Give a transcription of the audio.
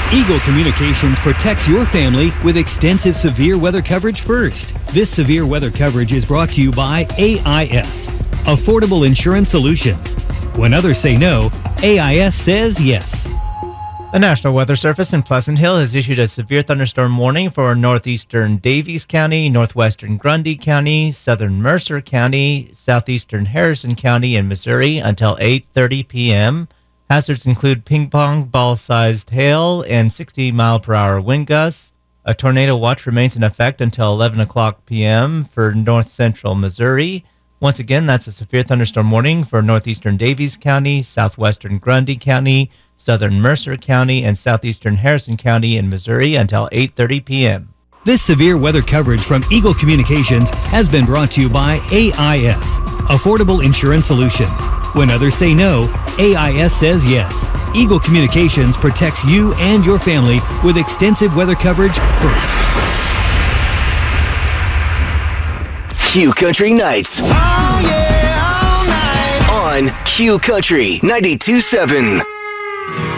Eagle Communications protects your family with extensive severe weather coverage first. This severe weather coverage is brought to you by AIS, Affordable Insurance Solutions. When others say no, AIS says yes. The National Weather Service in Pleasant Hill has issued a severe thunderstorm warning for northeastern Davies County, northwestern Grundy County, southern Mercer County, southeastern Harrison County in Missouri until 8:30 p.m. Hazards include ping-pong ball-sized hail and 60-mile-per-hour wind gusts. A tornado watch remains in effect until 11 o'clock p.m. for north-central Missouri. Once again, that's a severe thunderstorm warning for northeastern Davies County, southwestern Grundy County, southern Mercer County, and southeastern Harrison County in Missouri until 8:30 p.m. This severe weather coverage from Eagle Communications has been brought to you by AIS, Affordable Insurance Solutions. When others say no, AIS says yes. Eagle Communications protects you and your family with extensive weather coverage first. Q Country Nights. Oh yeah, all night. On Q Country 92.7.